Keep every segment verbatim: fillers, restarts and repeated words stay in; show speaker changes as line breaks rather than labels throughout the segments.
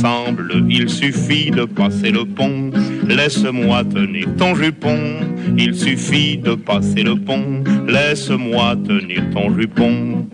ensemble, il suffit de passer le pont. Laisse-moi tenir ton jupon, il suffit de passer le pont. Laisse-moi tenir ton jupon.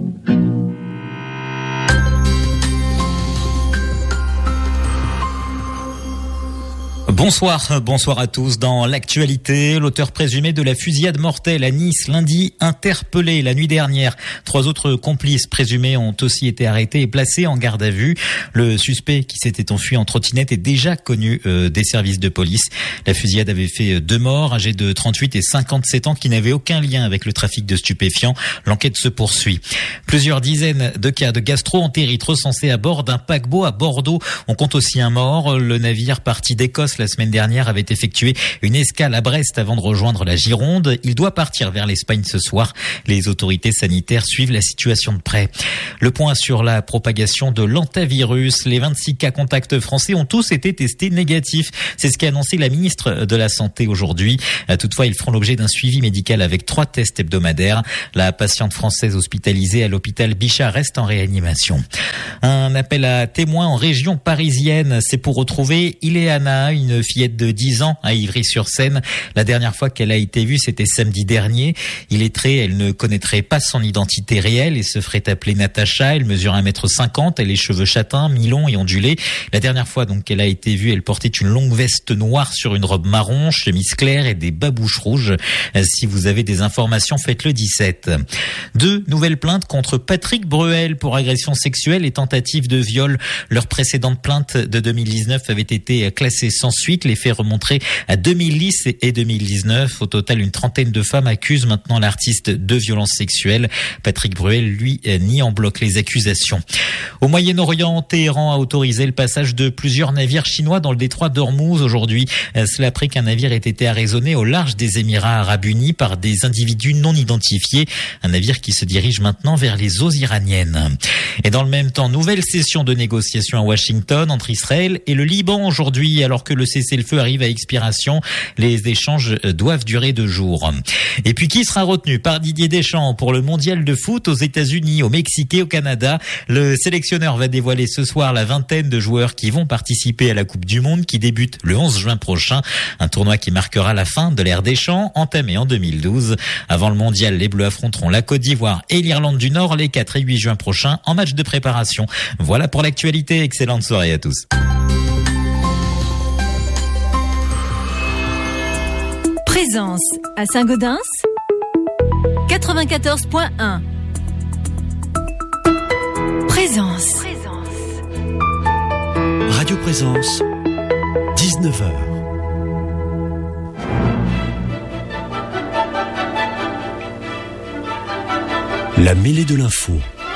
Bonsoir, bonsoir à tous. Dans l'actualité, l'auteur présumé de la fusillade mortelle à Nice lundi interpellé la nuit dernière. Trois autres complices présumés ont aussi été arrêtés et placés en garde à vue. Le suspect qui s'était enfui en trottinette est déjà connu euh, des services de police. La fusillade avait fait deux morts, âgés de trente-huit et cinquante-sept ans, qui n'avaient aucun lien avec le trafic de stupéfiants. L'enquête se poursuit. Plusieurs dizaines de cas de gastro-entérite recensés à bord d'un paquebot à Bordeaux. On compte aussi un mort. Le navire parti d'Écosse la semaine dernière avait effectué une escale à Brest avant de rejoindre la Gironde. Il doit partir vers l'Espagne ce soir. Les autorités sanitaires suivent la situation de près. Le point sur la propagation de l'hantavirus. Les vingt-six cas contacts français ont tous été testés négatifs. C'est ce qu'a annoncé la ministre de la Santé aujourd'hui. Toutefois, ils feront l'objet d'un suivi médical avec trois tests hebdomadaires. La patiente française hospitalisée à l'hôpital Bichat reste en réanimation. Un appel à témoins en région parisienne. C'est pour retrouver Ileana, une fillette de dix ans à Ivry-sur-Seine. La dernière fois qu'elle a été vue, c'était samedi dernier. Illettrée, elle ne connaîtrait pas son identité réelle et se ferait appeler Natacha. Elle mesure un mètre cinquante, elle a les cheveux châtains, mi-longs et ondulés. La dernière fois donc qu'elle a été vue, elle portait une longue veste noire sur une robe marron, chemise claire et des babouches rouges. Si vous avez des informations, faites-le dix-sept. Deux nouvelles plaintes contre Patrick Bruel pour agression sexuelle et tentative de viol. Leur précédente plainte de deux mille dix-neuf avait été classée sans suite. Les faits remonteraient à deux mille dix et deux mille dix-neuf. Au total, une trentaine de femmes accusent maintenant l'artiste de violences sexuelles. Patrick Bruel, lui, nie en bloc les accusations. Au Moyen-Orient, Téhéran a autorisé le passage de plusieurs navires chinois dans le détroit d'Ormuz aujourd'hui. Cela après qu'un navire ait été arraisonné au large des Émirats arabes unis par des individus non identifiés. Un navire qui se dirige maintenant vers les eaux iraniennes. Et dans le même temps, nouvelle session de négociation à Washington entre Israël et le Liban aujourd'hui, alors que le cessez-le-feu arrive à expiration. Les échanges doivent durer deux jours. Et puis, qui sera retenu par Didier Deschamps pour le mondial de foot aux États-Unis, au Mexique et au Canada? Le sélectionneur va dévoiler ce soir la vingtaine de joueurs qui vont participer à la Coupe du Monde qui débute le onze juin prochain. Un tournoi qui marquera la fin de l'ère Deschamps, entamée en deux mille douze. Avant le mondial, les Bleus affronteront la Côte d'Ivoire et l'Irlande du Nord les quatre et huit juin prochains en match de préparation. Voilà pour l'actualité. Excellente soirée à tous.
Présence à Saint-Gaudens quatre-vingt-quatorze point un. Présence.
Radio Présence, dix-neuf heures. La mêlée de l'info.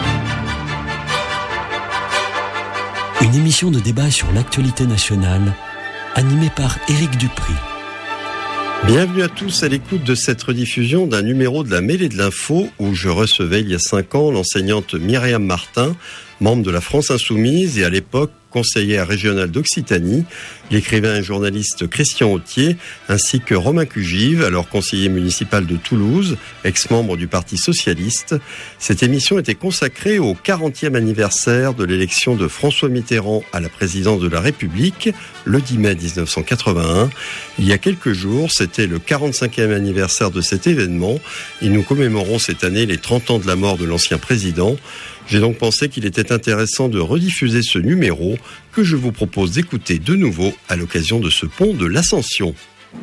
Une émission de débat sur l'actualité nationale, animée par Éric Dupry.
Bienvenue à tous à l'écoute de cette rediffusion d'un numéro de la mêlée de l'info où je recevais il y a cinq ans l'enseignante Myriam Martin, membre de la France Insoumise et à l'époque conseillère régionale d'Occitanie, l'écrivain et journaliste Christian Autier, ainsi que Romain Cugive, alors conseiller municipal de Toulouse, ex-membre du Parti socialiste. Cette émission était consacrée au quarantième anniversaire de l'élection de François Mitterrand à la présidence de la République, le dix mai dix-neuf cent quatre-vingt-un. Il y a quelques jours, c'était le quarante-cinquième anniversaire de cet événement, et nous commémorons cette année les trente ans de la mort de l'ancien président. J'ai donc pensé qu'il était intéressant de rediffuser ce numéro que je vous propose d'écouter de nouveau à l'occasion de ce pont de l'Ascension.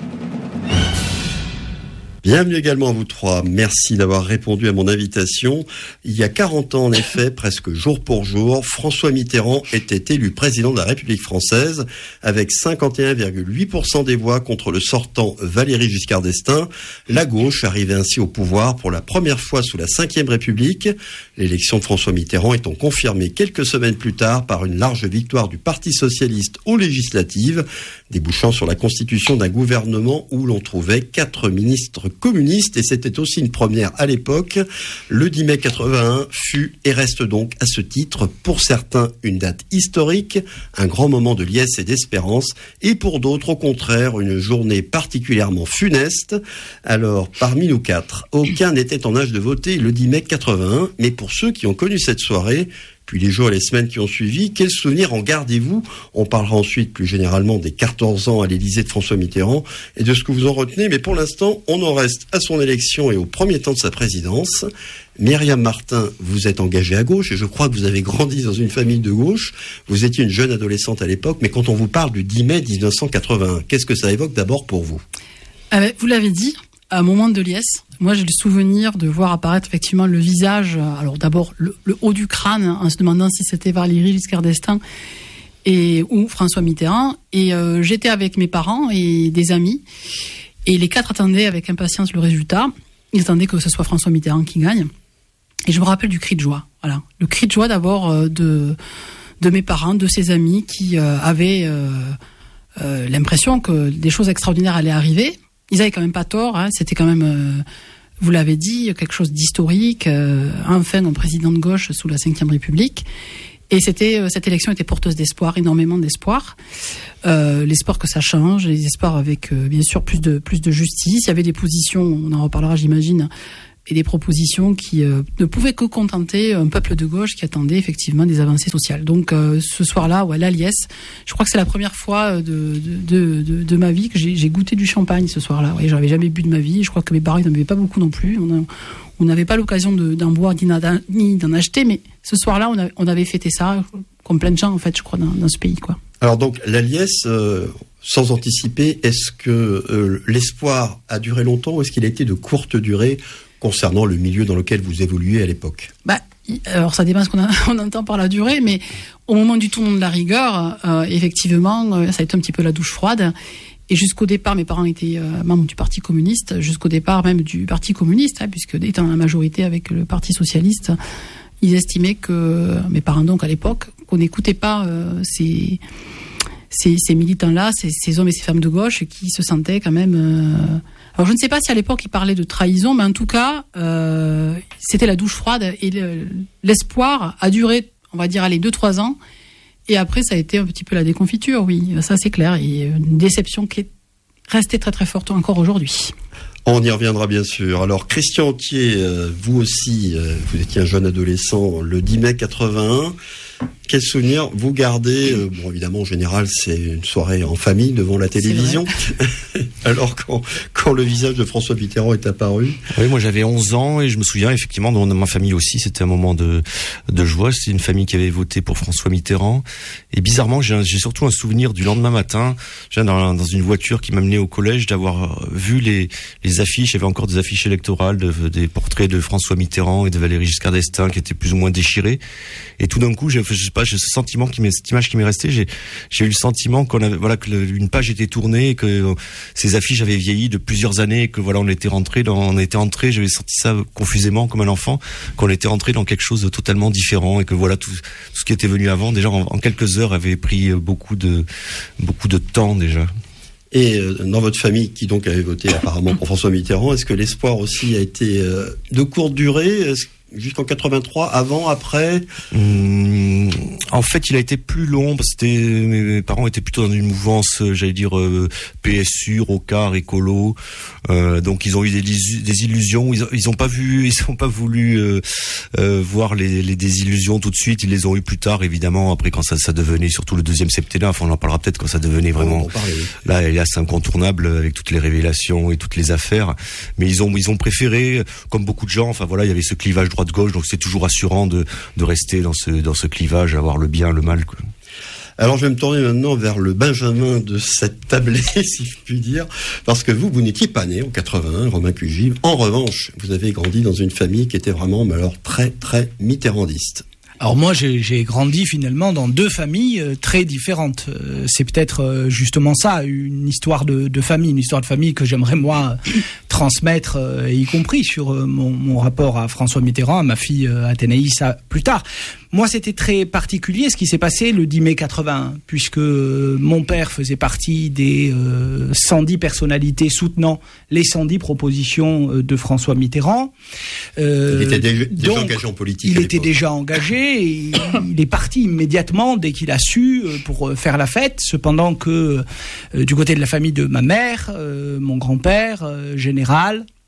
Bienvenue également à vous trois. Merci d'avoir répondu à mon invitation. Il y a quarante ans, en effet, presque jour pour jour, François Mitterrand était élu président de la République française avec cinquante et un virgule huit pour cent des voix contre le sortant Valéry Giscard d'Estaing. La gauche arrivait ainsi au pouvoir pour la première fois sous la cinquième République. L'élection de François Mitterrand étant confirmée quelques semaines plus tard par une large victoire du Parti socialiste aux législatives, débouchant sur la constitution d'un gouvernement où l'on trouvait quatre ministres communiste, et c'était aussi une première à l'époque. Le dix mai quatre-vingt-un fut et reste donc à ce titre pour certains une date historique, un grand moment de liesse et d'espérance, et pour d'autres au contraire une journée particulièrement funeste. Alors parmi nous quatre, aucun n'était en âge de voter le dix mai quatre-vingt-un, mais pour ceux qui ont connu cette soirée, puis les jours et les semaines qui ont suivi. Quels souvenirs en gardez-vous? On parlera ensuite plus généralement des quatorze ans à l'Élysée de François Mitterrand et de ce que vous en retenez. Mais pour l'instant, on en reste à son élection et au premier temps de sa présidence. Myriam Martin, vous êtes engagée à gauche et je crois que vous avez grandi dans une famille de gauche. Vous étiez une jeune adolescente à l'époque, mais quand on vous parle du dix mai dix-neuf cent quatre-vingt-un, qu'est-ce que ça évoque d'abord pour vous? ah ben,
Vous l'avez dit, à un moment de liesse, moi j'ai le souvenir de voir apparaître effectivement le visage, alors d'abord le, le haut du crâne, en se demandant si c'était Valéry Giscard d'Estaing et, ou François Mitterrand. Et euh, j'étais avec mes parents et des amis, et les quatre attendaient avec impatience le résultat. Ils attendaient que ce soit François Mitterrand qui gagne. Et je me rappelle du cri de joie, voilà, le cri de joie d'abord euh, de de mes parents, de ses amis qui euh, avaient euh, euh, l'impression que des choses extraordinaires allaient arriver. Ils avaient quand même pas tort, hein, c'était quand même, euh, vous l'avez dit, quelque chose d'historique. Euh, enfin, un président de gauche sous la cinquième République. Et c'était euh, cette élection était porteuse d'espoir, énormément d'espoir. Euh, l'espoir que ça change, les espoirs avec euh, bien sûr plus de plus de justice. Il y avait des positions, on en reparlera, j'imagine, et des propositions qui euh, ne pouvaient que contenter un peuple de gauche qui attendait effectivement des avancées sociales. Donc euh, ce soir-là, ouais, la liesse, je crois que c'est la première fois de, de, de, de ma vie que j'ai, j'ai goûté du champagne ce soir-là. Ouais, j'avais jamais bu de ma vie, je crois que mes parents n'en buvaient pas beaucoup non plus. On a, on n'avait pas l'occasion de, d'en boire ni d'en acheter, mais ce soir-là, on, a, on avait fêté ça, comme plein de gens en fait, je crois, dans, dans ce pays, quoi.
Alors donc, la liesse, euh, sans anticiper, est-ce que euh, l'espoir a duré longtemps ou est-ce qu'il a été de courte durée concernant le milieu dans lequel vous évoluez à l'époque?
Bah, alors ça dépend ce qu'on a, on entend par la durée, mais au moment du tournant de la rigueur, euh, effectivement, euh, ça a été un petit peu la douche froide. Et jusqu'au départ, mes parents étaient euh, membres du Parti communiste, jusqu'au départ même du Parti communiste, hein, puisque étant la majorité avec le Parti socialiste, ils estimaient que, mes parents donc à l'époque, qu'on n'écoutait pas euh, ces, ces, ces militants-là, ces, ces hommes et ces femmes de gauche qui se sentaient quand même... Euh, alors je ne sais pas si à l'époque ils parlaient de trahison, mais en tout cas, euh, c'était la douche froide et le, l'espoir a duré, on va dire, allez, deux, trois ans. Et après, ça a été un petit peu la déconfiture, oui, ça c'est clair. Et une déception qui est restée très très forte encore aujourd'hui.
On y reviendra bien sûr. Alors Christian Autier, euh, vous aussi, euh, vous étiez un jeune adolescent le dix mai quatre-vingt-un. Quel souvenir vous gardez? euh, Bon, évidemment, en général, c'est une soirée en famille devant la télévision. Alors, quand, quand le visage de François Mitterrand est apparu.
Oui, moi j'avais onze ans et je me souviens effectivement dans ma famille aussi, c'était un moment de, de joie. C'était une famille qui avait voté pour François Mitterrand. Et bizarrement, j'ai, un, j'ai surtout un souvenir du lendemain matin, j'ai dans, dans une voiture qui m'amenait au collège, d'avoir vu les, les affiches. Il y avait encore des affiches électorales, de, des portraits de François Mitterrand et de Valéry Giscard d'Estaing qui étaient plus ou moins déchirés. Et tout d'un coup, j'ai, je sais pas, j'ai ce sentiment qui m'est, cette image qui m'est restée. J'ai, j'ai eu le sentiment qu'on avait, voilà, que le, une page était tournée, et que euh, ces affiches avaient vieilli de plusieurs années, et que voilà, on était rentré dans, on était entré. J'avais senti ça confusément comme un enfant, qu'on était rentré dans quelque chose de totalement différent, et que voilà, tout, tout ce qui était venu avant, déjà en, en quelques heures, avait pris beaucoup de, beaucoup de temps déjà.
Et euh, dans votre famille, qui donc avait voté apparemment pour François Mitterrand, est-ce que l'espoir aussi a été euh, de courte durée? Est-ce jusqu'en quatre-vingt-trois, avant, après?
Mmh, en fait, il a été plus long parce que c'était, mes parents étaient plutôt dans une mouvance, j'allais dire, euh, P S U, Rocard, écolo. Euh, donc, ils ont eu des, des illusions. Ils, ils ont pas vu, ils ont pas voulu euh, euh, voir les, les désillusions tout de suite. Ils les ont eu plus tard, évidemment. Après, quand ça, ça devenait, surtout le deuxième septennat. Enfin, on en parlera peut-être quand ça devenait vraiment.
Parler, oui.
Là, là, c'est incontournable avec toutes les révélations et toutes les affaires. Mais ils ont, ils ont préféré, comme beaucoup de gens. Enfin, voilà, il y avait ce clivage droite-gauche, donc c'est toujours rassurant de, de rester dans ce, dans ce clivage, avoir le bien, le mal, quoi.
Alors je vais me tourner maintenant vers le Benjamin de cette tablée, si je puis dire, parce que vous, vous n'étiez pas né en quatre-vingt-un, Romain Pugy. En revanche, vous avez grandi dans une famille qui était vraiment, mais alors très, très mitterrandiste.
Alors moi, j'ai, j'ai grandi finalement dans deux familles euh, très différentes. Euh, c'est peut-être euh, justement ça, une histoire de, de famille, une histoire de famille que j'aimerais moi transmettre, euh, y compris sur euh, mon, mon rapport à François Mitterrand, à ma fille euh, Athénaïs, à, plus tard. Moi, c'était très particulier ce qui s'est passé le dix mai quatre-vingt-un, puisque euh, mon père faisait partie des euh, cent dix personnalités soutenant les cent dix propositions euh, de François Mitterrand.
Euh, il était déjà, déjà
donc,
engagé en politique.
Il était déjà engagé, et il est parti immédiatement dès qu'il a su euh, pour faire la fête. Cependant que euh, du côté de la famille de ma mère, euh, mon grand-père, euh, général,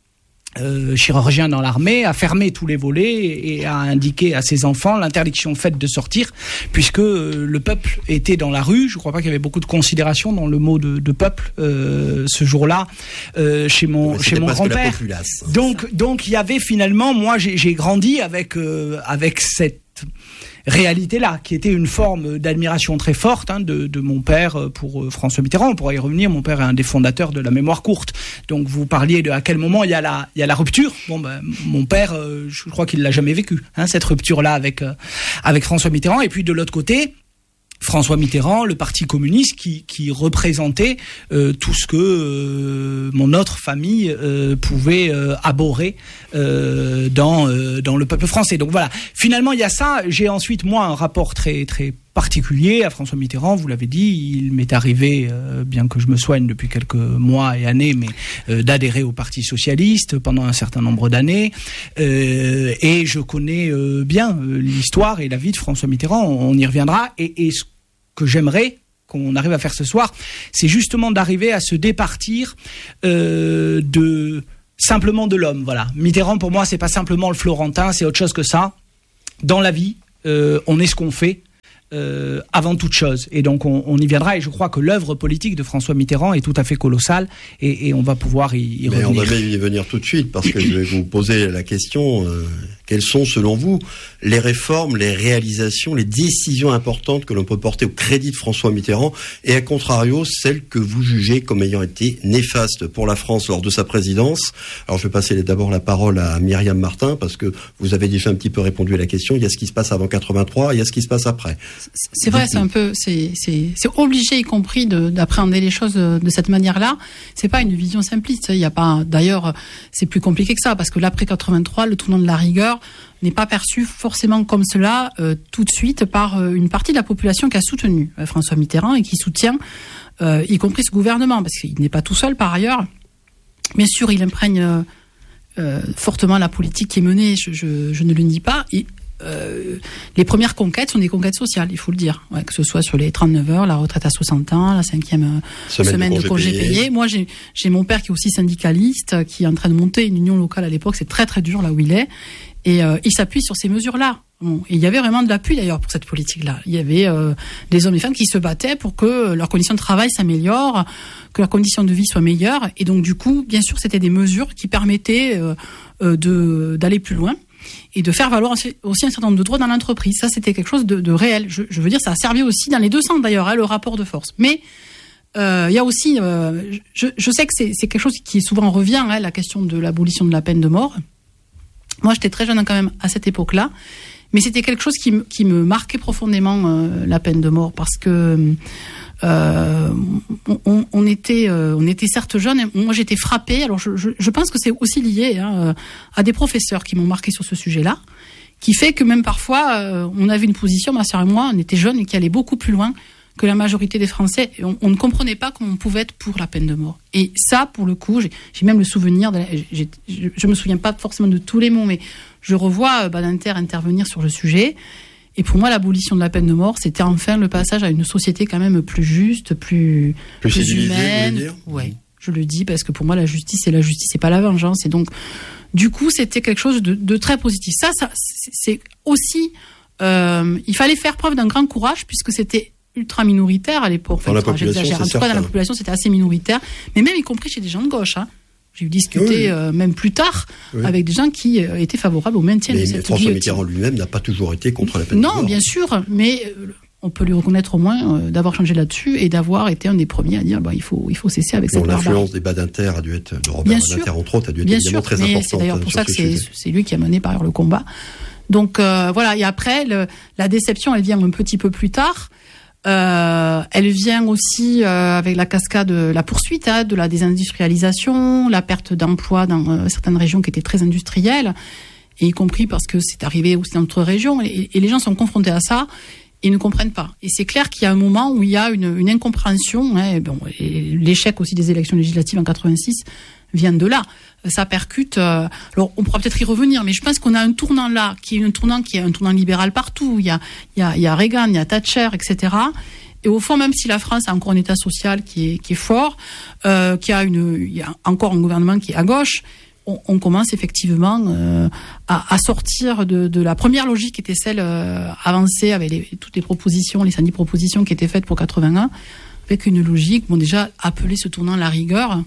Euh, chirurgien dans l'armée, a fermé tous les volets et a indiqué à ses enfants l'interdiction faite de sortir, puisque euh, le peuple était dans la rue. Je ne crois pas qu'il y avait beaucoup de considération dans le mot de, de peuple euh, ce jour-là euh, chez mon chez mon grand-père. Donc donc il y avait finalement, moi j'ai, j'ai grandi avec euh, avec cette réalité-là, qui était une forme d'admiration très forte hein, de, de mon père pour euh, François Mitterrand. On pourra y revenir. Mon père est un des fondateurs de la mémoire courte. Donc vous parliez de à quel moment il y a la, il y a la rupture. Bon, ben, mon père, euh, je crois qu'il l'a jamais vécu, hein, cette rupture-là avec euh, avec François Mitterrand. Et puis de l'autre côté, François Mitterrand, le Parti communiste, qui, qui représentait euh, tout ce que euh, mon autre famille euh, pouvait euh, abhorrer euh, dans euh, dans le peuple français. Donc voilà. Finalement, il y a ça. J'ai ensuite moi un rapport très très particulier à François Mitterrand. Vous l'avez dit, il m'est arrivé, euh, bien que je me soigne depuis quelques mois et années, mais euh, d'adhérer au Parti socialiste pendant un certain nombre d'années. Euh, et je connais euh, bien euh, l'histoire et la vie de François Mitterrand. On, on y reviendra. Et, et ce que j'aimerais qu'on arrive à faire ce soir, c'est justement d'arriver à se départir euh, de simplement de l'homme. Voilà. Mitterrand, pour moi, c'est pas simplement le Florentin, c'est autre chose que ça. Dans la vie, euh, on est ce qu'on fait. Euh, avant toute chose. Et donc on, on y viendra, et je crois que l'œuvre politique de François Mitterrand est tout à fait colossale, et, et on va pouvoir y, y
Mais
revenir.
on va y venir tout de suite, parce que je vais vous poser la question, euh, quelles sont selon vous les réformes, les réalisations, les décisions importantes que l'on peut porter au crédit de François Mitterrand, et à contrario celles que vous jugez comme ayant été néfastes pour la France lors de sa présidence. Alors je vais passer d'abord la parole à Myriam Martin, parce que vous avez déjà un petit peu répondu à la question. Il y a ce qui se passe avant quatre-vingt-trois, il y a ce qui se passe après.
C'est vrai, c'est un peu, c'est, c'est, c'est obligé, y compris de, d'appréhender les choses de, de cette manière-là. C'est pas une vision simpliste. Il y a pas, d'ailleurs, c'est plus compliqué que ça, parce que l'après quatre-vingt-trois, le tournant de la rigueur n'est pas perçu forcément comme cela euh, tout de suite par euh, une partie de la population qui a soutenu euh, François Mitterrand et qui soutient, euh, y compris ce gouvernement, parce qu'il n'est pas tout seul par ailleurs. Bien sûr, il imprègne euh, euh, fortement la politique qui est menée. Je, je, je ne le nie pas. Et, Euh, les premières conquêtes sont des conquêtes sociales, il faut le dire, ouais, que ce soit sur les trente-neuf heures, la retraite à soixante ans, la cinquième euh, semaine, semaine de congé, de congé payé. payé. Moi, j'ai, j'ai mon père qui est aussi syndicaliste, qui est en train de monter une union locale à l'époque. C'est très très dur là où il est, et euh, il s'appuie sur ces mesures-là. Bon, et il y avait vraiment de l'appui d'ailleurs pour cette politique-là. Il y avait euh, des hommes et femmes qui se battaient pour que leurs conditions de travail s'améliorent, que leurs conditions de vie soient meilleures. Et donc du coup, bien sûr, c'était des mesures qui permettaient euh, euh, de d'aller plus loin et de faire valoir aussi un certain nombre de droits dans l'entreprise. Ça, c'était quelque chose de, de réel. Je, je veux dire, ça a servi aussi dans les deux sens d'ailleurs, hein, le rapport de force. Mais euh, il y a aussi, euh, je, je sais que c'est, c'est quelque chose qui souvent revient, hein, la question de l'abolition de la peine de mort. Moi, j'étais très jeune quand même à cette époque-là, mais c'était quelque chose qui, qui me marquait profondément, euh, la peine de mort, parce que euh, on, on était, euh, on était certes jeunes. Et moi, j'étais frappée. Alors, je, je, je pense que c'est aussi lié hein, à des professeurs qui m'ont marqué sur ce sujet-là, qui fait que même parfois, euh, on avait une position, ma sœur et moi, on était jeunes et qui allait beaucoup plus loin que la majorité des Français. Et on, on ne comprenait pas comment on pouvait être pour la peine de mort. Et ça, pour le coup, j'ai, j'ai même le souvenir. De la, j'ai, je, je me souviens pas forcément de tous les mots, mais je revois euh, Badinter intervenir sur le sujet. Et pour moi, l'abolition de la peine de mort, c'était enfin le passage à une société quand même plus juste, plus,
plus,
plus humaine.
Dire
ouais, je le dis parce que pour moi, la justice, c'est la justice, c'est pas la vengeance. Et donc, du coup, c'était quelque chose de, de très positif. Ça, ça, c'est aussi, euh, il fallait faire preuve d'un grand courage puisque c'était ultra minoritaire à l'époque. Enfin,
dans la population,
j'exagère. En tout cas, dans la population, c'était assez minoritaire, mais même y compris chez des gens de gauche. Hein. J'ai eu discuté oui. euh, même plus tard oui. avec des gens qui euh, étaient favorables au maintien
mais,
de cette
mais François
guillotine.
Mitterrand lui-même n'a pas toujours été contre la peine de mort.
Non, bien sûr, mais euh, on peut lui reconnaître au moins euh, d'avoir changé là-dessus et d'avoir été un des premiers à dire bah, il faut il faut cesser avec bon, cette barbarie.
L'influence des Badinter a dû être de Robert
bien
Badinter
sûr,
entre autres a dû être
bien
évidemment
sûr,
très
mais
importante.
C'est d'ailleurs pour ça que
ce
c'est, c'est lui qui a mené par ailleurs le combat. Donc euh, voilà, et après le, la déception, elle vient un petit peu plus tard. Euh, elle vient aussi euh, avec la cascade, la poursuite hein, de la désindustrialisation, la perte d'emplois dans euh, certaines régions qui étaient très industrielles, et y compris parce que c'est arrivé aussi dans notre région, et, et les gens sont confrontés à ça et ne comprennent pas. Et c'est clair qu'il y a un moment où il y a une, une incompréhension. Hein, bon, et l'échec aussi des élections législatives en quatre-vingt-six vient de là. Ça percute. Euh, alors, on pourra peut-être y revenir, mais je pense qu'on a un tournant là, qui est un tournant qui est un tournant libéral partout. Il y a, il y a, il y a Reagan, il y a Thatcher, et cetera. Et au fond, même si la France a encore un État social qui est, qui est fort, euh, qui a une, il y a encore un gouvernement qui est à gauche, on, on commence effectivement euh, à, à sortir de, de la première logique qui était celle euh, avancée avec les, toutes les propositions, les cinq propositions qui étaient faites pour quatre-vingt-un, avec une logique, bon déjà appelée se tournant la rigueur.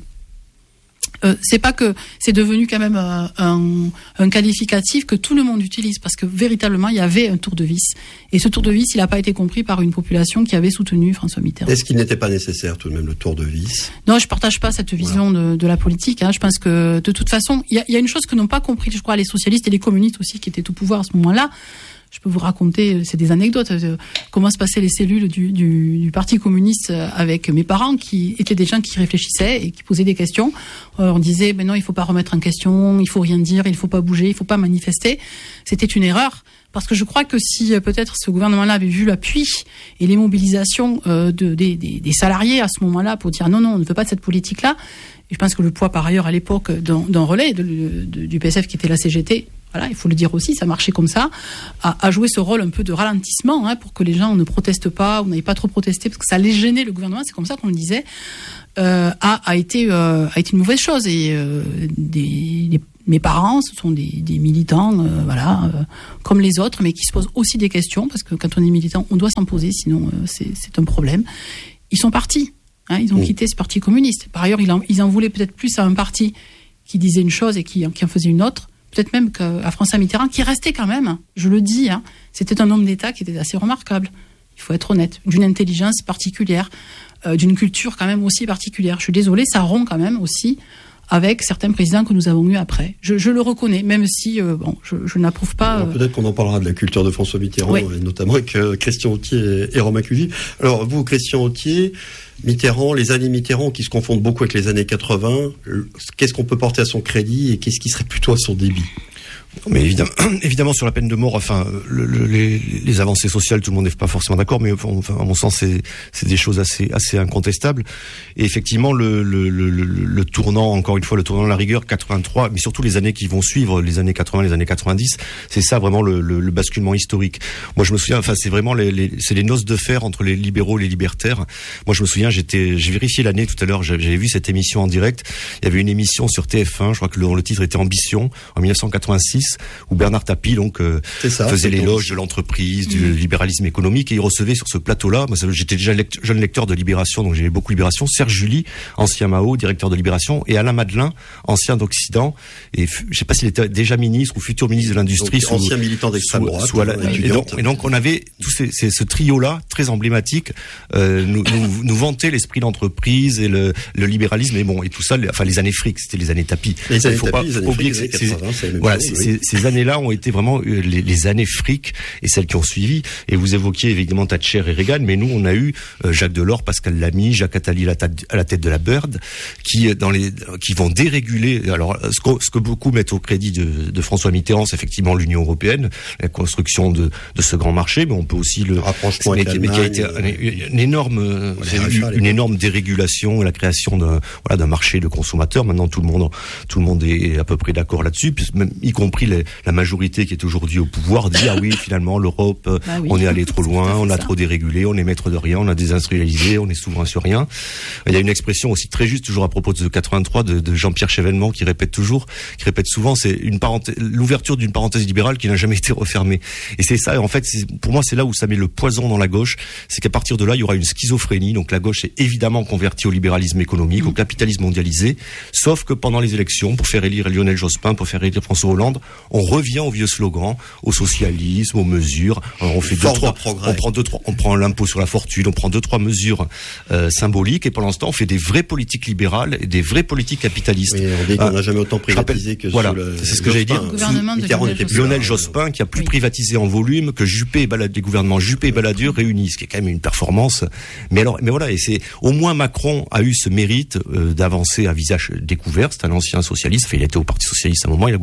Euh, c'est pas que c'est devenu quand même euh, un, un qualificatif que tout le monde utilise, parce que véritablement il y avait un tour de vis, et ce tour de vis il n'a pas été compris par une population qui avait soutenu François Mitterrand.
Est-ce qu'il n'était pas nécessaire tout de même le tour de vis?
Non, je partage pas cette vision voilà. de, de la politique. Hein. Je pense que de toute façon il y, y a une chose que n'ont pas compris, je crois, les socialistes et les communistes aussi qui étaient au pouvoir à ce moment-là. Je peux vous raconter, c'est des anecdotes, euh, comment se passaient les cellules du, du, du Parti communiste avec mes parents, qui étaient des gens qui réfléchissaient et qui posaient des questions. Euh, on disait, ben non, il faut pas remettre en question, il faut rien dire, il faut pas bouger, il faut pas manifester. C'était une erreur, parce que je crois que si euh, peut-être ce gouvernement-là avait vu l'appui et les mobilisations euh, de, des, des, des salariés à ce moment-là pour dire non, non, on ne veut pas de cette politique-là. Et je pense que le poids, par ailleurs, à l'époque, d'un, d'un relais de, de, du P S F qui était la C G T, voilà, il faut le dire aussi, ça marchait comme ça, a, a joué ce rôle un peu de ralentissement, hein, pour que les gens ne protestent pas, ou n'aient pas trop protesté, parce que ça allait gêner le gouvernement, c'est comme ça qu'on le disait, euh, a, a, été, euh, a été une mauvaise chose. Et euh, des, des, mes parents, ce sont des, des militants, euh, voilà, euh, comme les autres, mais qui se posent aussi des questions, parce que quand on est militant, on doit s'en poser, sinon euh, c'est, c'est un problème. Ils sont partis, hein, ils ont mmh. quitté ce parti communiste. Par ailleurs, ils en, ils en voulaient peut-être plus à un parti qui disait une chose et qui, qui en faisait une autre. Peut-être même qu'à François Mitterrand, qui restait quand même, je le dis, hein, c'était un homme d'État qui était assez remarquable, il faut être honnête, d'une intelligence particulière, euh, d'une culture quand même aussi particulière. Je suis désolée, ça rompt quand même aussi avec certains présidents que nous avons eus après. Je, je le reconnais, même si euh, bon, je, je n'approuve pas...
Alors, peut-être qu'on en parlera de la culture de François Mitterrand, oui. et notamment avec euh, Christian Authier et, et Romain Cugy. Alors vous, Christian Authier, Mitterrand, les années Mitterrand qui se confondent beaucoup avec les années quatre-vingts, qu'est-ce qu'on peut porter à son crédit et qu'est-ce qui serait plutôt à son débit?
Mais évidemment, évidemment, sur la peine de mort, enfin, le, le, les, les avancées sociales, tout le monde n'est pas forcément d'accord, mais enfin, à mon sens, c'est, c'est des choses assez, assez incontestables. Et effectivement, le, le, le, le tournant, encore une fois, le tournant de la rigueur, quatre-vingt-trois, mais surtout les années qui vont suivre, les années quatre-vingts, les années quatre-vingt-dix, c'est ça vraiment le, le, le basculement historique. Moi, je me souviens, enfin, c'est vraiment les, les, c'est les noces de fer entre les libéraux et les libertaires. Moi, je me souviens, j'étais, j'ai vérifié l'année tout à l'heure, j'avais vu cette émission en direct. Il y avait une émission sur T F un, je crois que le, le titre était Ambition, en dix-neuf cent quatre-vingt-six. Où Bernard Tapie donc euh, ça, faisait l'éloge de l'entreprise, du mmh. libéralisme économique, et il recevait sur ce plateau-là, moi j'étais déjà lect- jeune lecteur de Libération, donc j'aimais beaucoup Libération, Serge July, ancien Mao, directeur de Libération, et Alain Madelin, ancien d'Occident, et f- je sais pas s'il était déjà ministre ou futur ministre de l'Industrie,
donc, sous, ancien militant d'extrême droite,
sous, la, et, donc, et donc on avait tous ces, ces, ce trio-là très emblématique, euh, nous, nous, nous vantait l'esprit d'entreprise et le, le libéralisme, et bon, et tout ça, les, enfin les années fric, c'était les années tapis.
Les années
il faut
tapis,
pas
les années
oublier
fric,
que
les
c'est,
quatre-vingts, c'est
c'est voilà,
chose,
c'est,
oui.
ces années-là ont été vraiment les, les années fric et celles qui ont suivi. Et vous évoquiez évidemment Thatcher et Reagan, mais nous on a eu euh, Jacques Delors, Pascal Lamy, Jacques Attali à, à la tête de la Bird, qui dans les qui vont déréguler. Alors ce que, ce que beaucoup mettent au crédit de, de François Mitterrand, c'est effectivement l'Union européenne, la construction de, de ce grand marché, mais on peut aussi le, le
rapprochement
mais,
avec
mais qui a été un, une énorme, une, une énorme dérégulation et la création d'un voilà d'un marché de consommateurs. Maintenant tout le monde tout le monde est à peu près d'accord là-dessus, puisque même, y compris les, la majorité qui est aujourd'hui au pouvoir dit ah oui finalement l'Europe bah oui, on est allé trop loin, on a ça. trop dérégulé, on est maître de rien, on a désindustrialisé, on est souverain sur rien. Il y a une expression aussi très juste toujours à propos de quatre-vingt-trois de, de Jean-Pierre Chevènement qui répète toujours, qui répète souvent, c'est une parenthèse, l'ouverture d'une parenthèse libérale qui n'a jamais été refermée. Et c'est ça, en fait, c'est, pour moi c'est là où ça met le poison dans la gauche, c'est qu'à partir de là il y aura une schizophrénie. Donc la gauche est évidemment convertie au libéralisme économique, mmh. au capitalisme mondialisé, sauf que pendant les élections, pour faire élire Lionel Jospin, pour faire élire François Hollande, on revient au vieux slogan, au socialisme, aux mesures. Alors on fait deux, trois, on prend deux, trois, on prend l'impôt sur la fortune, on prend deux, trois mesures euh, symboliques, et pendant ce temps, on fait des vraies politiques libérales et des vraies politiques capitalistes.
Oui, on dit qu'on n'a jamais autant privatisé que
voilà,
sous le,
c'est ce que j'allais dire.
Lionel
Jospin, Lionel Jospin qui a plus privatisé en volume que Juppé et Balladur, les gouvernements Juppé et Balladur réunis, ce qui est quand même une performance. Mais alors, mais voilà, et c'est au moins Macron a eu ce mérite euh, d'avancer à visage découvert. C'est un ancien socialiste. Enfin, il était au Parti socialiste à un moment, il a gouverné avec François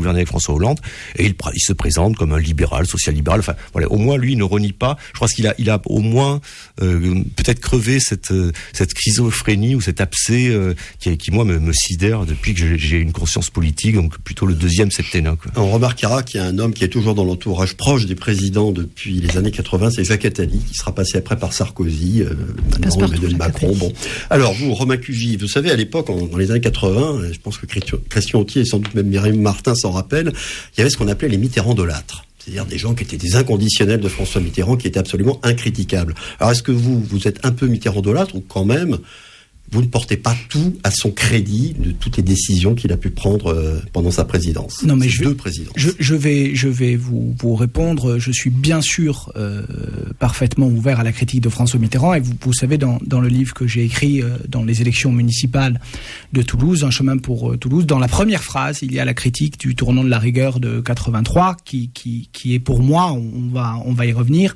François Hollande, et il, il se présente comme un libéral, social-libéral. Enfin, voilà, au moins lui il ne renie pas. Je pense qu'il a, il a au moins euh, peut-être crevé cette cette schizophrénie ou cet abcès euh, qui, qui moi me, me sidère depuis que j'ai une conscience politique, donc plutôt le deuxième septennat. Quoi.
On remarquera qu'il y a un homme qui est toujours dans l'entourage proche des présidents depuis les années quatre-vingts, c'est Jacques Attali, qui sera passé après par Sarkozy, euh, maintenant Emmanuel Macron. Bon, alors vous, Romain Cugy, vous savez à l'époque, en, dans les années quatre-vingts, je pense que Christian Autier et sans doute même Mireille Martin s'en rappellent, il y avait ce qu'on appelait les Mitterrandolâtres. C'est-à-dire des gens qui étaient des inconditionnels de François Mitterrand, qui étaient absolument incritiquables. Alors est-ce que vous, vous êtes un peu Mitterrandolâtre ou quand même vous ne portez pas tout à son crédit de toutes les décisions qu'il a pu prendre euh, pendant sa présidence?
Non, mais je,
deux présidences.
Je, je vais, je vais vous, vous répondre. Je suis bien sûr euh, parfaitement ouvert à la critique de François Mitterrand. Et vous, vous savez, dans, dans le livre que j'ai écrit euh, dans les élections municipales de Toulouse, Un chemin pour euh, Toulouse, dans la première phrase, il y a la critique du tournant de la rigueur de quatre-vingt-trois, qui, qui, qui est pour moi, on va, on va y revenir,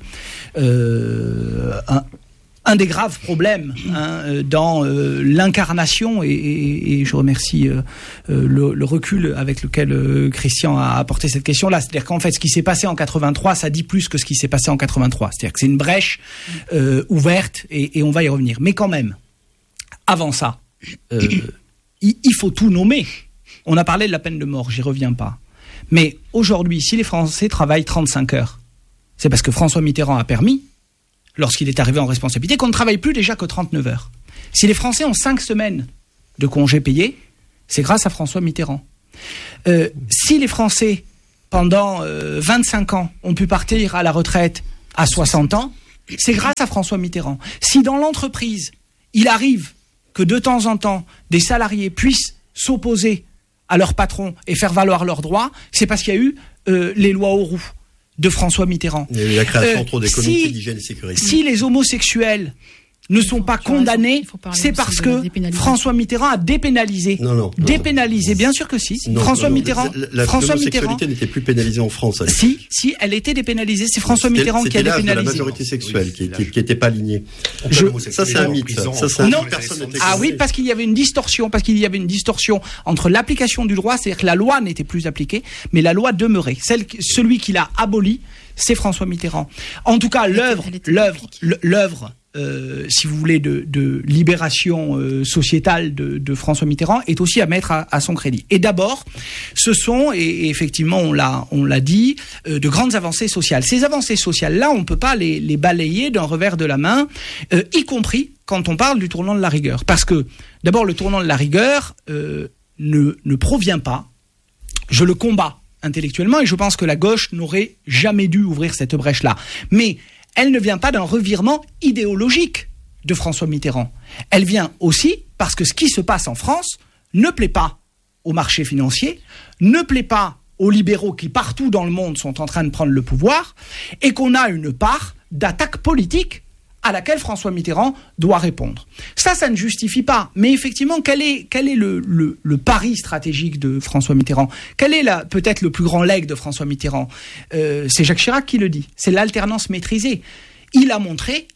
euh, un Un des graves problèmes hein, dans euh, l'incarnation, et, et, et je remercie euh, le, le recul avec lequel euh, Christian a apporté cette question-là. C'est-à-dire qu'en fait, ce qui s'est passé en quatre-vingt-trois, ça dit plus que ce qui s'est passé en quatre-vingt-trois. C'est-à-dire que c'est une brèche euh, ouverte, et, et on va y revenir. Mais quand même, avant ça, euh, il, il faut tout nommer. On a parlé de la peine de mort, j'y reviens pas. Mais aujourd'hui, si les Français travaillent trente-cinq heures, c'est parce que François Mitterrand a permis, lorsqu'il est arrivé en responsabilité, qu'on ne travaille plus déjà que trente-neuf heures. Si les Français ont cinq semaines de congés payés, c'est grâce à François Mitterrand. Euh, si les Français, pendant euh, vingt-cinq ans, ont pu partir à la retraite à soixante ans, c'est grâce à François Mitterrand. Si dans l'entreprise, il arrive que de temps en temps, des salariés puissent s'opposer à leur patron et faire valoir leurs droits, c'est parce qu'il y a eu euh, les lois Auroux de François Mitterrand.
Il y a eu la création euh, des comités
si,
d'hygiène et sécurité.
Si les homosexuels ne sont pas condamnés, c'est parce que François Mitterrand a dépénalisé.
Non, non.
Dépénalisé,
non.
bien sûr que si.
Non,
François
non, non.
Mitterrand.
La, la,
François
l'homosexualité n'était plus pénalisée en France.
Si, si, elle était dépénalisée. C'est François
c'était,
Mitterrand qui a dépénalisé.
C'était l'âge de la majorité sexuelle qui n'était pas alignée.
Je,
ça, c'est un mythe. Ça, ça, c'est un
non,
personne
ah oui, parce qu'il y avait une distorsion, parce qu'il y avait une distorsion entre l'application du droit, c'est-à-dire que la loi n'était plus appliquée, mais la loi demeurait. Celle, celui qui l'a abolie, c'est François Mitterrand. En tout cas, l'œuvre, l'œuvre, l'œuvre, euh, si vous voulez, de, de libération euh, sociétale de, de François Mitterrand est aussi à mettre à, à son crédit. Et d'abord, ce sont, et, et effectivement, on l'a, on l'a dit, euh, de grandes avancées sociales. Ces avancées sociales-là, on ne peut pas les, les balayer d'un revers de la main, euh, y compris quand on parle du tournant de la rigueur. Parce que, d'abord, le tournant de la rigueur euh, ne, ne provient pas, je le combats intellectuellement, et je pense que la gauche n'aurait jamais dû ouvrir cette brèche-là. Mais elle ne vient pas d'un revirement idéologique de François Mitterrand. Elle vient aussi parce que ce qui se passe en France ne plaît pas aux marchés financiers, ne plaît pas aux libéraux qui partout dans le monde sont en train de prendre le pouvoir, et qu'on a une part d'attaque politique à laquelle François Mitterrand doit répondre. Ça, ça ne justifie pas. Mais effectivement, quel est, quel est le, le, le pari stratégique de François Mitterrand? Quel est la, peut-être le plus grand legs de François Mitterrand? euh, C'est Jacques Chirac qui le dit. C'est l'alternance maîtrisée. Il a montré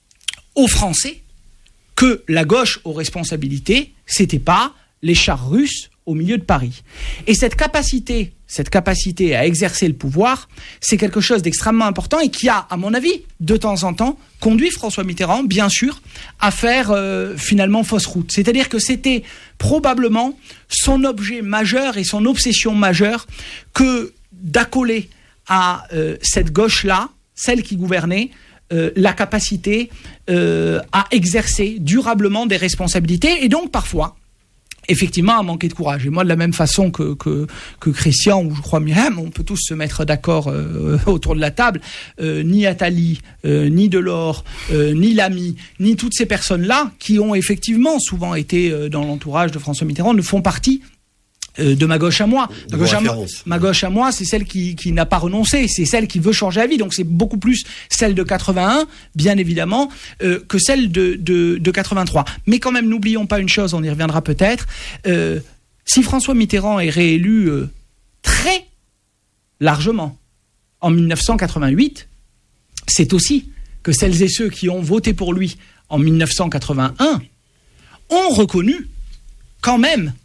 aux Français que la gauche aux responsabilités, c'était pas les chars russes au milieu de Paris. Et cette capacité, cette capacité à exercer le pouvoir, c'est quelque chose d'extrêmement important et qui a, à mon avis, de temps en temps, conduit François Mitterrand, bien sûr, à faire euh, finalement fausse route. C'est-à-dire que c'était probablement son objet majeur et son obsession majeure que d'accoler à euh, cette gauche-là, celle qui gouvernait, euh, la capacité euh, à exercer durablement des responsabilités et donc parfois effectivement à manquer de courage. Et moi, de la même façon que, que, que Christian, ou je crois Myriam, on peut tous se mettre d'accord euh, autour de la table, euh, ni Attali, euh, ni Delors, euh, ni Lamy, ni toutes ces personnes-là, qui ont effectivement souvent été euh, dans l'entourage de François Mitterrand, ne font partie Euh, de ma gauche à moi. Ma gauche à, ma gauche à moi, c'est celle qui, qui n'a pas renoncé, c'est celle qui veut changer la vie, donc c'est beaucoup plus celle de quatre-vingt-un, bien évidemment, euh, que celle de, de, de quatre-vingt-trois. Mais quand même, n'oublions pas une chose, on y reviendra peut-être, euh, si François Mitterrand est réélu euh, très largement en mille neuf cent quatre-vingt-huit, c'est aussi que celles et ceux qui ont voté pour lui en mille neuf cent quatre-vingt-un ont reconnu quand même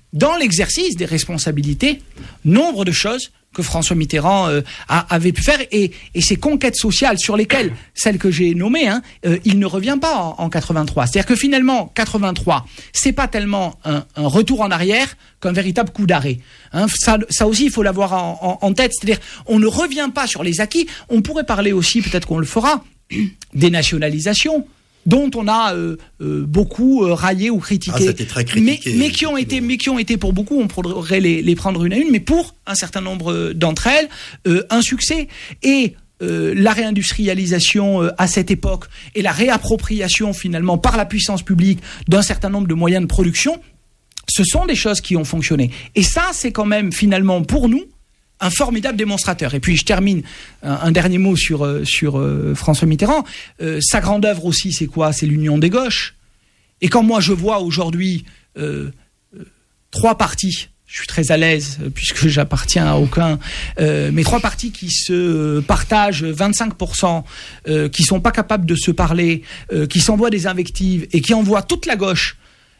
dans l'exercice des responsabilités, nombre de choses que François Mitterrand euh, a, avait pu faire, et, et ces conquêtes sociales sur lesquelles, celles que j'ai nommées, hein, euh, il ne revient pas en, en quatre-vingt-trois. C'est-à-dire que finalement, quatre-vingt-trois, c'est pas tellement un, un retour en arrière qu'un véritable coup d'arrêt. Hein, ça, ça aussi, il faut l'avoir en, en, en tête. C'est-à-dire, on ne revient pas sur les acquis. On pourrait parler aussi, peut-être qu'on le fera, des nationalisations, dont on a euh, euh, beaucoup euh, raillé ou critiqué,
ah, c'était très critiqué,
mais, mais qui ont été, mais qui ont été pour beaucoup, on pourrait les, les prendre une à une, mais pour un certain nombre d'entre elles, euh, un succès. Et euh, la réindustrialisation euh, à cette époque et la réappropriation finalement par la puissance publique d'un certain nombre de moyens de production, ce sont des choses qui ont fonctionné. Et ça, c'est quand même finalement pour nous un formidable démonstrateur. Et puis je termine un, un dernier mot sur euh, sur euh, François Mitterrand. Euh, sa grande œuvre aussi, c'est quoi ? C'est l'union des gauches. Et quand moi je vois aujourd'hui euh, euh, trois partis, je suis très à l'aise euh, puisque j'appartiens à aucun, euh, mais trois partis qui se euh, partagent vingt-cinq pour cent, euh, qui sont pas capables de se parler, euh, qui s'envoient des invectives et qui envoient toute la gauche,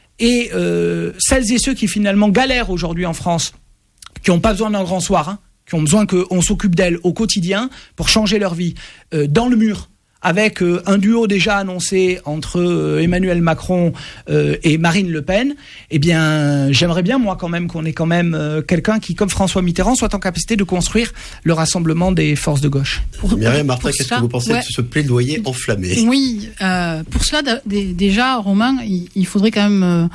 et euh, celles et ceux qui finalement galèrent aujourd'hui en France, qui n'ont pas besoin d'un grand soir, hein, qui ont besoin qu'on s'occupe d'elles au quotidien pour changer leur vie, euh, dans le mur, avec euh, un duo déjà annoncé entre euh, Emmanuel Macron euh, et Marine Le Pen, eh bien, j'aimerais bien, moi, quand même, qu'on ait quand même euh, quelqu'un qui, comme François Mitterrand, soit en capacité de construire le rassemblement des forces de gauche.
Pour, Myriam Martin, qu'est-ce que vous pensez ouais. de ce plaidoyer enflammé ?
Oui, euh, pour cela, d- déjà, Romain, il, il faudrait quand même euh,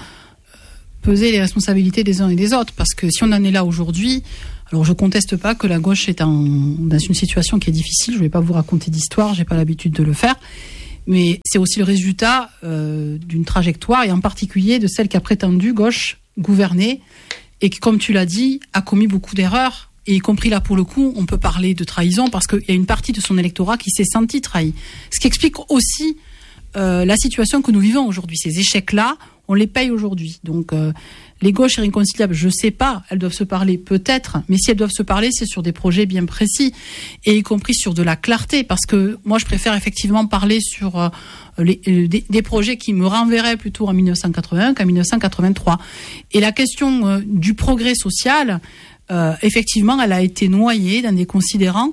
peser les responsabilités des uns et des autres, parce que si on en est là aujourd'hui, alors je conteste pas que la gauche est en, dans une situation qui est difficile, je vais pas vous raconter d'histoire, j'ai pas l'habitude de le faire, mais c'est aussi le résultat euh, d'une trajectoire, et en particulier de celle qui a prétendu gauche gouverner, et qui, comme tu l'as dit, a commis beaucoup d'erreurs, et y compris là pour le coup, on peut parler de trahison, parce qu'il y a une partie de son électorat qui s'est senti trahi. Ce qui explique aussi euh, la situation que nous vivons aujourd'hui. Ces échecs-là, on les paye aujourd'hui. Donc euh, les gauches irréconciliables, je sais pas, elles doivent se parler peut-être, mais si elles doivent se parler, c'est sur des projets bien précis, et y compris sur de la clarté, parce que moi je préfère effectivement parler sur euh, les, euh, des, des projets qui me renverraient plutôt en dix-neuf cent quatre-vingt-un qu'en dix-neuf cent quatre-vingt-trois. Et la question euh, du progrès social, euh, effectivement, elle a été noyée dans des considérants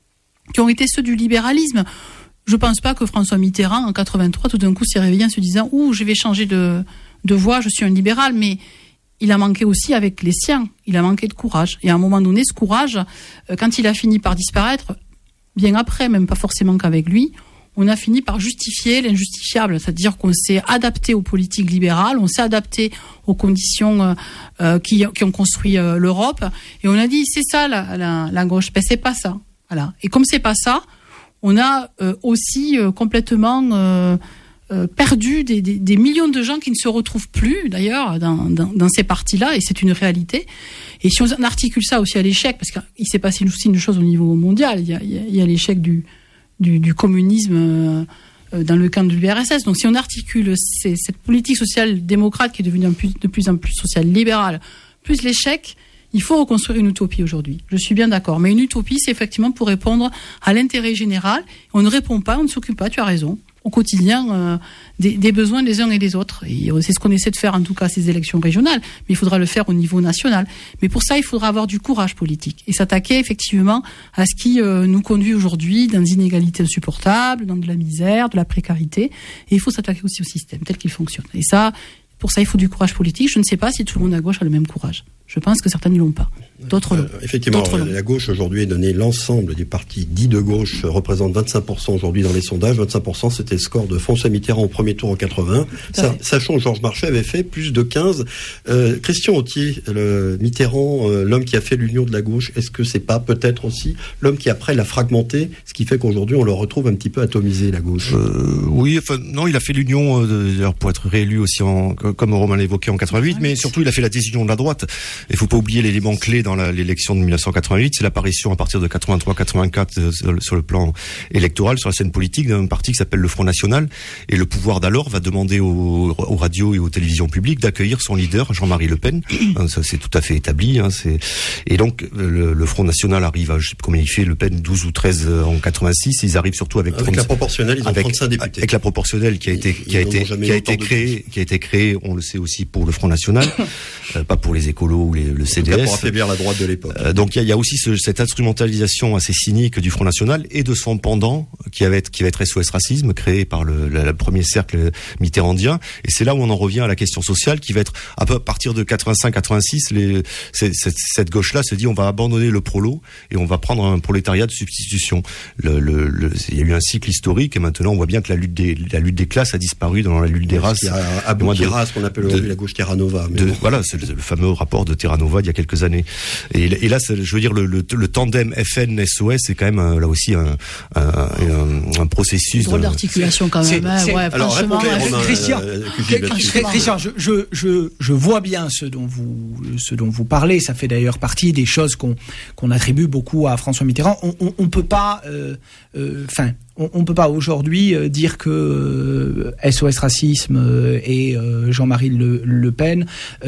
qui ont été ceux du libéralisme. Je pense pas que François Mitterrand, en quatre-vingt-trois, tout d'un coup s'est réveillé en se disant « Ouh, je vais changer de, de voie, je suis un libéral », mais il a manqué aussi avec les siens, il a manqué de courage. Et à un moment donné, ce courage, quand il a fini par disparaître, bien après, même pas forcément qu'avec lui, on a fini par justifier l'injustifiable, c'est-à-dire qu'on s'est adapté aux politiques libérales, on s'est adapté aux conditions euh, qui, qui ont construit euh, l'Europe, et on a dit c'est ça la, la, la gauche, ben c'est pas ça. Voilà. Et comme c'est pas ça, on a euh, aussi euh, complètement euh, euh, perdu des, des, des millions de gens qui ne se retrouvent plus, d'ailleurs, dans, dans, dans ces partis-là, et c'est une réalité. Et si on articule ça aussi à l'échec, parce qu'il s'est passé aussi une chose au niveau mondial, il y a, il y a l'échec du, du, du communisme euh, dans le camp de l'U R S S. Donc si on articule ces, cette politique social-démocrate qui est devenue plus, de plus en plus social-libérale, plus l'échec, il faut reconstruire une utopie aujourd'hui. Je suis bien d'accord. Mais une utopie, c'est effectivement pour répondre à l'intérêt général. On ne répond pas, on ne s'occupe pas, tu as raison, au quotidien euh, des, des besoins des uns et des autres. Et c'est ce qu'on essaie de faire, en tout cas, ces élections régionales. Mais il faudra le faire au niveau national. Mais pour ça, il faudra avoir du courage politique. Et s'attaquer, effectivement, à ce qui euh, nous conduit aujourd'hui dans des inégalités insupportables, dans de la misère, de la précarité. Et il faut s'attaquer aussi au système tel qu'il fonctionne. Et ça, pour ça, il faut du courage politique. Je ne sais pas si tout le monde à gauche a le même courage. Je pense que certains ne l'ont pas. D'autres l'ont.
Euh, effectivement, D'autres la gauche aujourd'hui est donnée, l'ensemble des partis dits de gauche représente vingt-cinq pour cent aujourd'hui dans les sondages. vingt-cinq pour cent, c'était le score de François Mitterrand au premier tour en quatre-vingts. Ça, sachant que Georges Marchais avait fait plus de quinze. Euh, Christian Authier, le Mitterrand, euh, l'homme qui a fait l'union de la gauche, est-ce que c'est pas peut-être aussi l'homme qui après l'a fragmenté, ce qui fait qu'aujourd'hui on le retrouve un petit peu atomisé, la gauche?
euh, Oui, enfin non, il a fait l'union euh, d'ailleurs pour être réélu aussi, en, comme Romain l'évoquait, en quatre-vingt-huit, mais surtout il a fait la désunion de la droite. Il faut pas oublier l'élément clé dans la, l'élection de mille neuf cent quatre-vingt-huit, c'est l'apparition à partir de quatre-vingt-trois quatre-vingt-quatre euh, sur, le, sur le plan électoral, sur la scène politique, d'un parti qui s'appelle le Front National. Et le pouvoir d'alors va demander aux, aux radios et aux télévisions publiques d'accueillir son leader, Jean-Marie Le Pen. Ça, c'est tout à fait établi. Hein, c'est... Et donc, le, le Front National arrive à, je sais pas combien il fait, Le Pen douze ou treize en quatre-vingt-six. Ils arrivent surtout avec...
Avec
trente...
la proportionnelle, ils ont
avec,
trente-cinq députés.
Avec la proportionnelle qui a été, qui a été, qui a été créée, qui a été créée, on le sait aussi pour le Front National, euh, pas pour les écolos ou les, le C D S.
Pour affaiblir la droite de l'époque.
Euh, donc il y a, y a aussi ce, cette instrumentalisation assez cynique du Front National et de son pendant qui va être, qui va être S O S Racisme, créé par le, le, le premier cercle mitterrandien. Et c'est là où on en revient à la question sociale qui va être, à partir de quatre-vingt-cinq quatre-vingt-six, les, cette, cette gauche-là se dit on va abandonner le prolo et on va prendre un prolétariat de substitution. Le, le, le, il y a eu un cycle historique et maintenant on voit bien que la lutte des, la lutte des classes a disparu dans la lutte des races.
Il y a Aboukira, ce qu'on appelle aujourd'hui la gauche Terra Nova. Mais
de,
bon.
Voilà, c'est le, le fameux rapport de Terra Nova d'il y a quelques années. Et, et là, je veux dire, le, le, le tandem F N S O S, c'est quand même euh, là aussi un, un, un, un processus.
Drôle d'articulation quand même.
C'est, c'est,
ouais,
alors,
franchement.
répondez, Romain,
Christian,
euh,
euh, Christian, je, je, je, je vois bien ce dont vous, ce dont vous parlez. Ça fait d'ailleurs partie des choses qu'on, qu'on attribue beaucoup à François Mitterrand. On, on, on peut pas, euh, euh, enfin. On ne peut pas aujourd'hui euh, dire que euh, S O S Racisme euh, et euh, Jean-Marie Le, Le Pen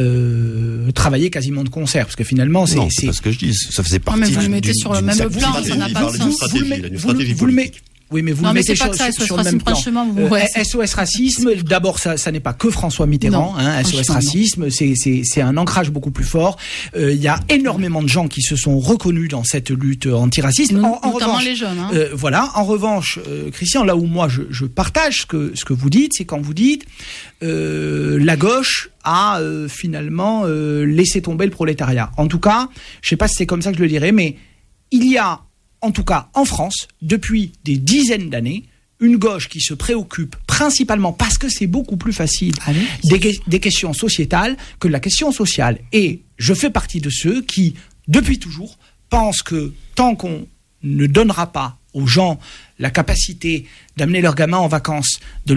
euh, travaillaient quasiment de concert, parce que finalement c'est...
Non, c'est, c'est pas ce que je dis, ça faisait partie...
Non, mais vous le mettez
du,
sur le même plan, ça n'a pas de sens.
Vous le,
vous le mettez... Oui, mais vous
non,
le
mais
mettez
c'est pas
sur,
que ça,
sur le même plan.
Franchement, ouais,
euh, S O S Racisme, d'abord, ça, ça n'est pas que François Mitterrand.
Non,
hein, S O S Racisme, c'est, c'est, c'est un ancrage beaucoup plus fort. Il euh, y a énormément de gens qui se sont reconnus dans cette lutte antiraciste.
Nous,
en, en
notamment
revanche,
les jeunes. Hein.
Euh, voilà. En revanche, euh, Christian, là où moi je, je partage ce que ce que vous dites, c'est quand vous dites euh, la gauche a euh, finalement euh, laissé tomber le prolétariat. En tout cas, je sais pas si c'est comme ça que je le dirais, mais il y a, en tout cas en France, depuis des dizaines d'années, une gauche qui se préoccupe principalement, parce que c'est beaucoup plus facile,
Allez,
des, des questions sociétales que de la question sociale. Et je fais partie de ceux qui, depuis toujours, pensent que tant qu'on ne donnera pas aux gens la capacité d'amener leurs gamins en vacances, de